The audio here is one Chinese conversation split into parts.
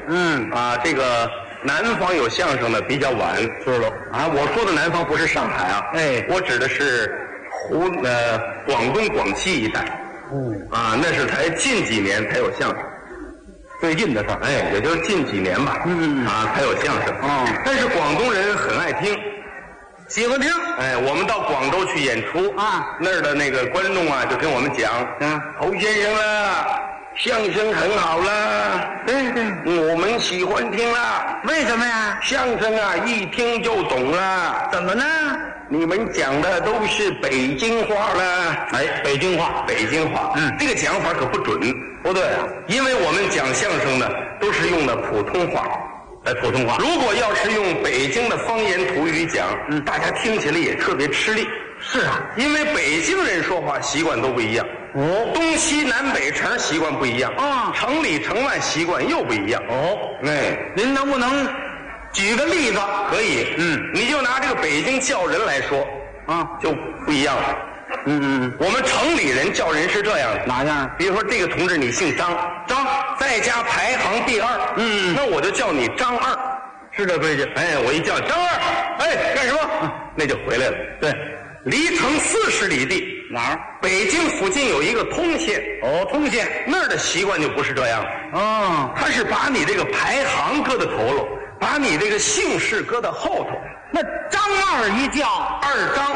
这个南方有相声的比较晚，知道啊？我说的南方不是上海啊，我指的是广东、广西一带，那是才近几年才有相声，最近的事儿，也就是近几年吧，才有相声，但是广东人很爱听。 喜欢听， 我们到广州去演出那儿的那个观众啊，就跟我们讲，侯先生啦，相声很好啦，对，我们喜欢听啦。 为什么呀？ 相声啊，一听就懂啦。 怎么呢？ 你们讲的都是北京话啦。北京话，这个讲法可不准，不对啊，因为我们讲相声的都是用的普通话。普通话，如果要是用北京的方言土语讲，大家听起来也特别吃力。 是啊， 因为北京人说话习惯都不一样，东西南北城习惯不一样，城里城外习惯又不一样。 您能不能举个例子？ 可以，你就拿这个北京叫人来说，就不一样了。我们城里人叫人是这样的， 哪样？ 比如说这个同志你姓张，在家排行第二，那我就叫你张二， 是这规矩。 我一叫张二，干什么？那就回来了。 对， 离城40里地， 哪儿？ 北京附近有一个通县， 通县那儿的习惯就不是这样了。他是把你这个排行搁在头喽，把你这个姓氏搁到后头。 那张二一叫二张。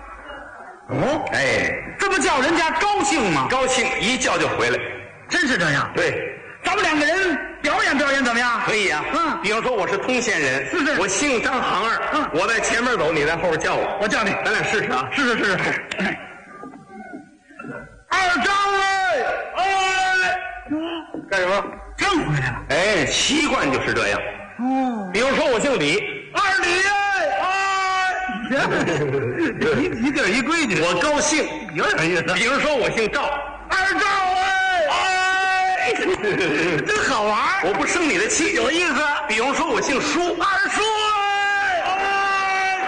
这不叫人家高兴吗？ 高兴，一叫就回来， 真是这样。 对， 咱们两个人表演表演怎么样？ 可以啊。比方说我是通县人， 是， 我姓张行二，我在前面走，你在后边叫我， 我叫你， 咱俩试试啊。 是。二张干什么？ 真回来了。 习惯就是这样。比如说我姓李， 二李一地一规矩， 我高兴， 有点意思。 比如说我姓赵， 二赵真好玩， 我不生你的气， 有意思。 比如说我姓舒， 二叔